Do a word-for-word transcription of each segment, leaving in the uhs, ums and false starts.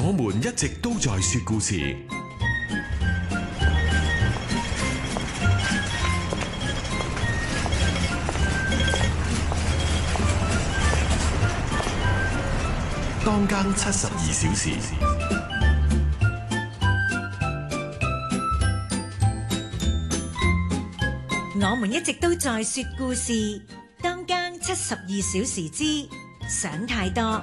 我們一直都在說故事。當更七十二小時。 我們一直都在說故事。當更七十二小時之想太多。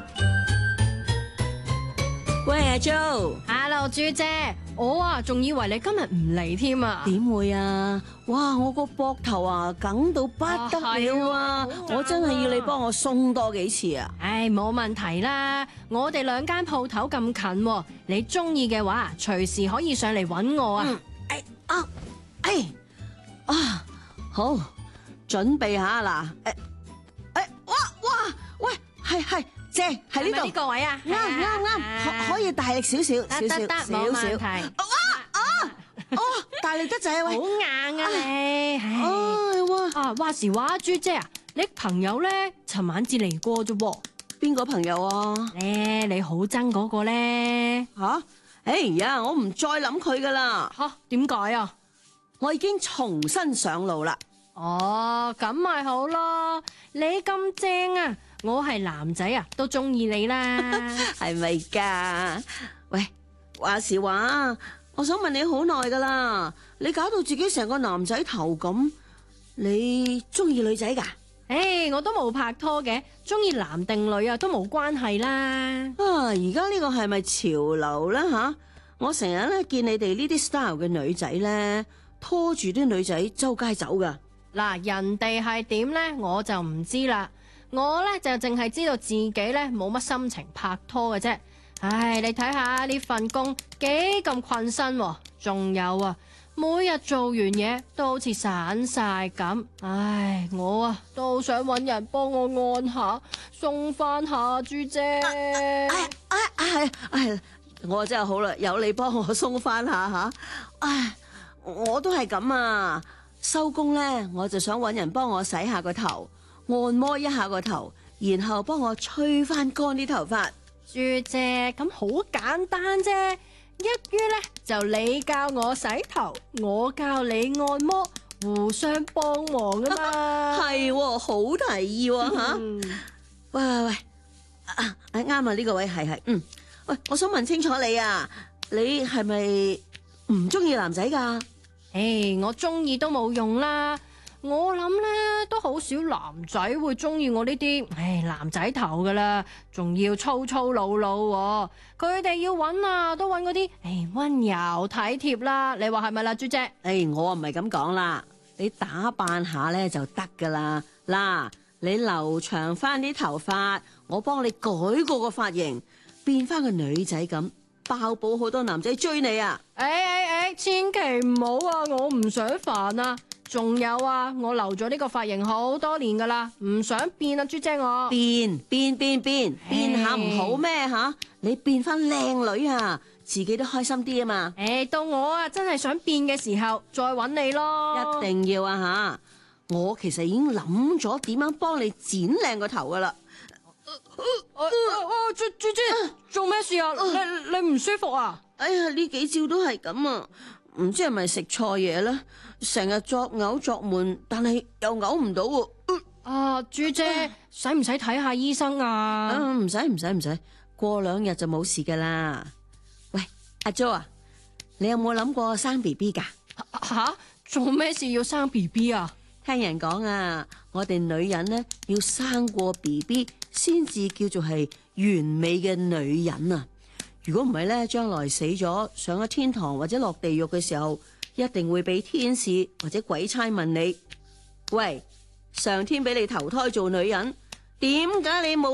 喂，阿 Jo，Hello， 豬姐，我啊仲以為你今日唔嚟添啊？ 點會啊？哇，我個膊頭啊梗到不得了啊！ 啊我真係要你幫我鬆多幾次啊！ 唉，冇問題啦，我哋兩間鋪頭咁近，你中意嘅話，隨時可以上嚟搵我啊！ 嗯，哎啊，哎啊，好，準備下啦！誒誒，哇哇，喂，係係。正喺呢度呢個位啊， 啱啱啱，可可以大力少少，少少少少。哇啊哦，大力得滯啊！喂， 好硬啊你！ 唉哇啊話時話，豬姐啊，你朋友咧，尋晚至嚟過啫喎。 邊個朋友啊？ 咧你好憎嗰個咧吓？哎呀，我唔再諗佢噶啦。 吓？點解啊？ 我已經重新上路啦。 哦，咁咪好咯。你咁正啊！我係男仔啊，都中意你啦， 係咪噶？喂，話時話，我想問你好耐噶啦，你搞到自己成個男仔頭咁，你中意女仔噶？ 誒，我都冇拍拖嘅，中意男定女啊都冇關係啦。 啊，而家呢個係咪潮流啦吓？我成日咧見你哋呢啲 style 嘅女仔咧，拖住啲女仔周街走噶。嗱， 人哋係點咧，我就唔知啦。我咧就淨係知道自己咧冇乜心情拍拖嘅啫。唉，你睇下呢份工幾咁困身，仲有啊，每日做完嘢都好似散晒咁。唉，我啊都想搵人幫我按下，送翻下豬姐。 唉唉唉唉，我真係好啦，有你幫我送翻下吓。唉，我都係咁啊，收工咧我就想搵人幫我洗下個頭。按摩一下個頭，然後幫我吹翻乾啲頭髮。 豬姐，咁好簡單啫，一於咧就你教我洗頭，我教你按摩，互相幫忙噶嘛。 係、啊，好提議吓、啊。喂喂喂，啊啱啊！呢、這個位係係，嗯，喂，我想問清楚你啊，你係咪唔中意男仔噶？ 誒，我中意都冇用啦。我諗咧都好少男仔會中意我呢啲，唉，男仔頭噶啦，仲要粗粗魯魯，佢哋要搵啊，都搵嗰啲，唉，溫柔體貼啦。你話係咪啦，豬姐？ 唉，我唔係咁講啦，你打扮下咧就得噶啦。嗱，你留長翻啲頭髮，我幫你改過個髮型，變翻個女仔咁，爆保好多男仔追你啊！ 誒誒誒，千祈唔好啊，我唔想煩啊！仲有啊，我留咗呢個髮型好多年噶啦，唔想變啊，豬姐我變變變變變下唔好咩吓？你變翻靚女啊，自己都開心啲啊嘛！ 誒，到我啊真係想變嘅時候，再搵你咯。 一定要啊吓！我其實已經諗咗點樣幫你剪靚個頭噶啦。 哦，豬豬姐做咩事啊？你你唔舒服啊？ 哎呀，呢幾招都係咁啊！唔知係咪食錯嘢咧？成日作嘔作悶，但係又嘔唔到喎。 啊，豬姐，使唔使睇下醫生啊？ 唔使唔使唔使，過兩日就冇事噶啦。喂，阿 Jo 啊，你有冇諗過生 B B 噶？ 吓，做咩事要生 B B 啊？ 聽人講啊，我哋女人咧要生過 B B 先至叫做係完美嘅女人啊！如果唔係咧，將來死咗上咗天堂或者落地獄嘅時候，一定會俾天使或者鬼差問你：喂，上天俾你投胎做女人，點解你冇